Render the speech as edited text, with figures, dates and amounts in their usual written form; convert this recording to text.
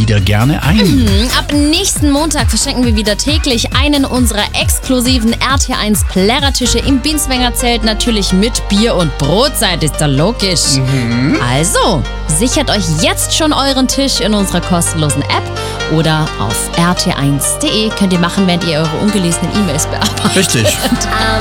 wieder gerne ein. Ab nächsten Montag verschenken wir wieder täglich einen unserer exklusiven RT1 Plärrertische im Binswanger Zelt, natürlich mit Bier und Brotzeit, ist doch logisch. Also, sichert euch jetzt schon euren Tisch in unserer kostenlosen App oder auf rt1.de. Könnt ihr machen, während ihr eure ungelesenen E-Mails bearbeitet. Richtig.